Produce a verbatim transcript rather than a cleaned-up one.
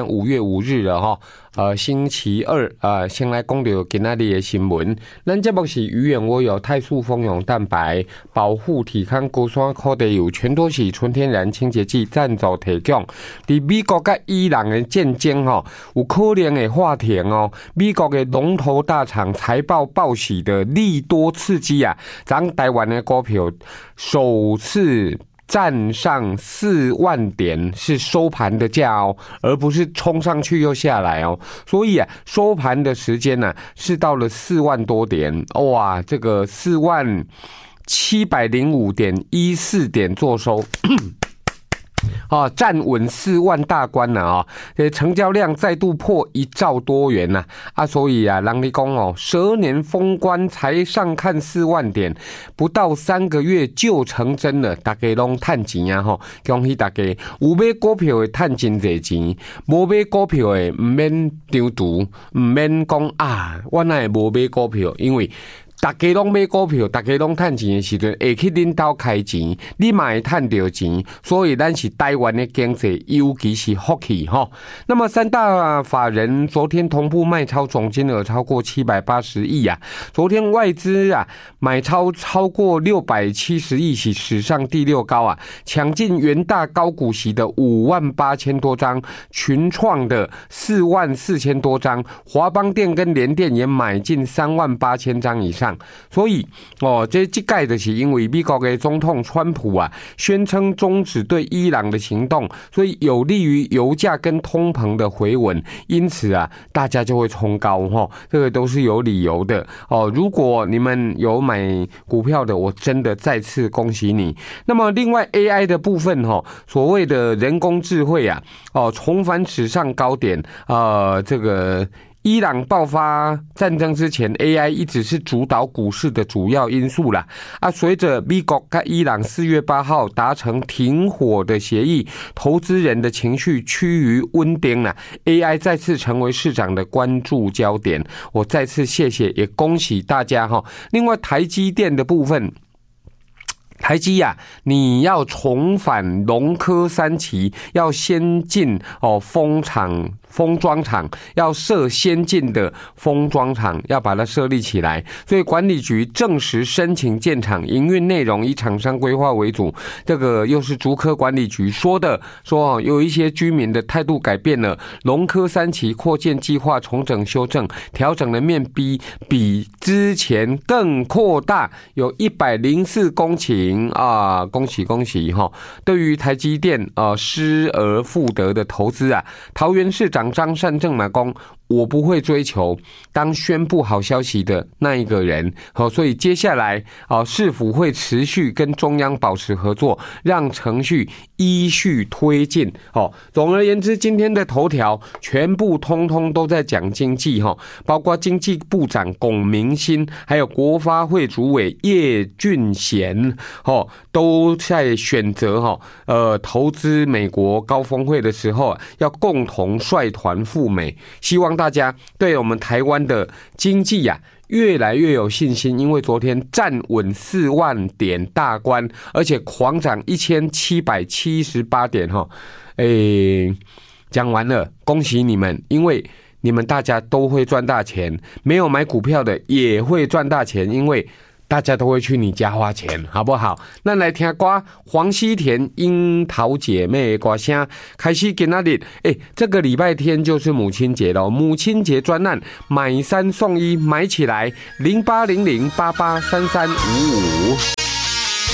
天五月五日了哈，呃，星期二啊、呃，先来讲到今仔日的新闻。咱节目是鱼眼窝有泰素蜂蛹蛋白、保护体康高山烤地油、全多喜纯天然清洁剂赞助提供。伫美国甲伊朗的战争吼，有可能会话停哦。美国的龙头大厂财报报喜的利多刺激啊，咱台湾的股票首次站上四万点，是收盘的价哦，而不是冲上去又下来哦。所以啊，收盘的时间呢、啊、是到了四万多点，哇，这个四万七百零五点一四点做收。哦，站稳四万大关了啊、哦！成交量再度破一兆多元呐、啊！啊，所以啊，人家讲哦，十二年封关才上看四万点，不到三个月就成真了。大家拢赚钱啊！吼，恭喜大家！有买股票的赚真侪钱，无买股票的唔免丢毒，唔免讲啊，我哪会无买股票？因为大家拢买股票，大家拢赚钱的时阵，会去恁兜开钱，你嘛会赚到钱，所以咱是台湾的经济，尤其是福气哈。那么三大法人昨天同步卖超总金额超过七百八十亿啊，昨天外资啊买超超过六百七十亿，是史上第六高啊，抢进元大高股息的五万八千多张，群创的四万四千多张，华邦电跟联电也买进三万八千张以上。所以哦，这这盖的是因为美国的总统川普啊，宣称终止对伊朗的行动，所以有利于油价跟通膨的回稳，因此啊，大家就会冲高哈、哦，这个都是有理由的哦。如果你们有买股票的，我真的再次恭喜你。那么另外 A I 的部分哈、哦，所谓的人工智慧啊，哦，重返史上高点，呃，这个。伊朗爆发战争之前 ，A I 一直是主导股市的主要因素啦。啊，随着美国跟伊朗四月八号达成停火的协议，投资人的情绪趋于稳定啦 ，A I 再次成为市场的关注焦点。我再次谢谢，也恭喜大家哈。另外，台积电的部分。台积呀、啊，你要重返龙科三期，要先进哦封厂、封装厂，要设先进的封装厂，要把它设立起来。所以管理局正式申请建厂，营运内容以厂商规划为主。这个又是竹科管理局说的，说哦有一些居民的态度改变了，龙科三期扩建计划重整修正，调整的面积比之前更扩大，有一百零四公顷。啊，恭喜恭喜哈！对于台积电啊失而复得的投资啊，桃园市长张善政嘛讲，我不会追求当宣布好消息的那一个人，好，所以接下来啊，市府会持续跟中央保持合作，让程序依序推进。好，总而言之，今天的头条全部通通都在讲经济哈，包括经济部长龚明鑫，还有国发会主委叶俊贤，哦，都在选择哈，呃，投资美国高峰会的时候，要共同率团赴美，希望大家对我们台湾的经济呀、啊、越来越有信心，因为昨天站稳四万点大关，而且狂涨一千七百七十八点哈。诶，讲完了，恭喜你们，因为你们大家都会赚大钱，没有买股票的也会赚大钱，因为大家都会去你家花钱，好不好？那来听歌，黄西田樱桃姐妹的歌声，开始今仔日，哎，这个礼拜天就是母亲节了，母亲节专案买三送一，买起来零八零零八八三三五五。